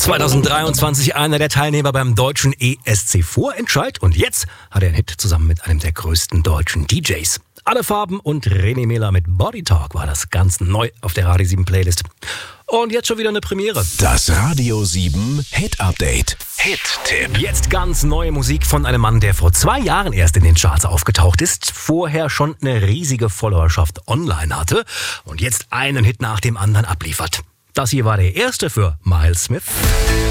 2023 einer der Teilnehmer beim deutschen ESC-Vorentscheid und jetzt hat er einen Hit zusammen mit einem der größten deutschen DJs. Alle Farben und René Mehler mit Body Talk war das ganz neu auf der Radio 7 Playlist. Und jetzt schon wieder eine Premiere. Das Radio 7 Hit Update. Hit-Tipp. Jetzt ganz neue Musik von einem Mann, der vor 2 Jahren erst in den Charts aufgetaucht ist, vorher schon eine riesige Followerschaft online hatte und jetzt einen Hit nach dem anderen abliefert. Das hier war der erste für Miles Smith.